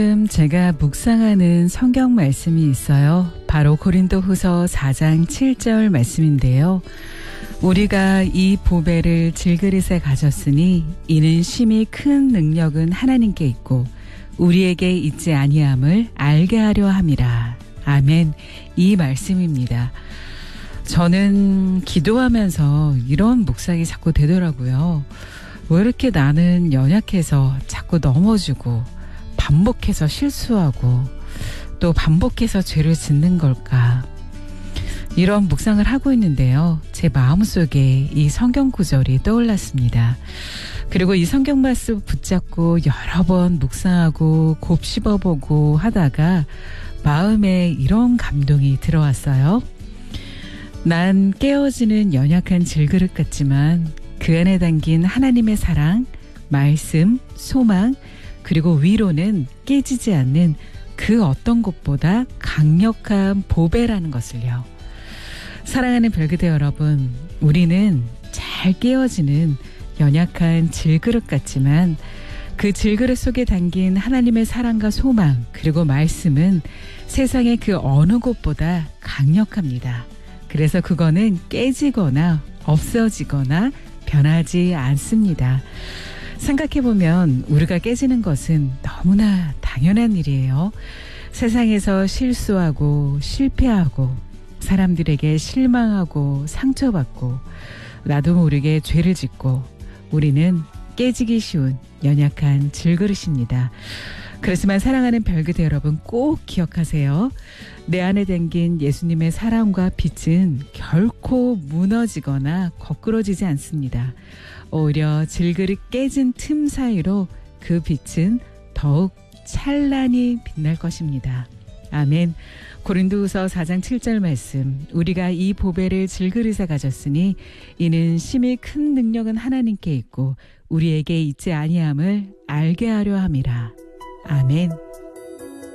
지금 제가 묵상하는 성경 말씀이 있어요. 바로 고린도후서 4장 7절 말씀인데요. 우리가 이 보배를 질그릇에 가졌으니 이는 심히 큰 능력은 하나님께 있고 우리에게 있지 아니함을 알게 하려 함이라. 아멘. 이 말씀입니다. 저는 기도하면서 이런 묵상이 자꾸 되더라고요. 왜 이렇게 나는 연약해서 자꾸 넘어지고 반복해서 실수하고 또 반복해서 죄를 짓는 걸까? 이런 묵상을 하고 있는데요. 제 마음속에 이 성경 구절이 떠올랐습니다. 그리고 이 성경 말씀 붙잡고 여러 번 묵상하고 곱씹어보고 하다가 마음에 이런 감동이 들어왔어요. 난 깨어지는 연약한 질그릇 같지만 그 안에 담긴 하나님의 사랑, 말씀, 소망, 그리고 위로는 깨지지 않는 그 어떤 것보다 강력한 보배라는 것을요. 사랑하는 별그대 여러분, 우리는 잘 깨어지는 연약한 질그릇 같지만 그 질그릇 속에 담긴 하나님의 사랑과 소망 그리고 말씀은 세상의 그 어느 곳보다 강력합니다. 그래서 그거는 깨지거나 없어지거나 변하지 않습니다. 생각해보면 우리가 깨지는 것은 너무나 당연한 일이에요. 세상에서 실수하고 실패하고 사람들에게 실망하고 상처받고 나도 모르게 죄를 짓고 우리는 깨지기 쉬운 연약한 질그릇입니다. 그렇지만 사랑하는 별그대 여러분 꼭 기억하세요. 내 안에 담긴 예수님의 사랑과 빛은 결코 무너지거나 거꾸러지지 않습니다. 오히려 질그릇 깨진 틈 사이로 그 빛은 더욱 찬란히 빛날 것입니다. 아멘. 고린도후서 4장 7절 말씀. 우리가 이 보배를 질그릇에 가졌으니 이는 심히 큰 능력은 하나님께 있고 우리에게 있지 아니함을 알게 하려 함이라. 아멘.